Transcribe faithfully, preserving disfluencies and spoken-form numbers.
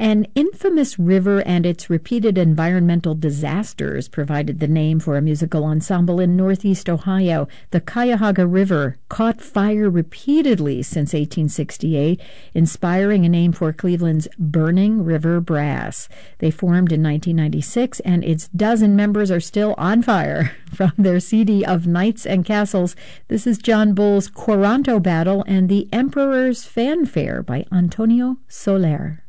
An infamous river and its repeated environmental disasters provided the name for a musical ensemble in northeast Ohio. The Cuyahoga River caught fire repeatedly since eighteen sixty-eight, inspiring a name for Cleveland's Burning River Brass. They formed in nineteen ninety-six, and its dozen members are still on fire. From their C D of Knights and Castles, this is John Bull's Quaranto Battle and the Emperor's Fanfare by Antonio Soler.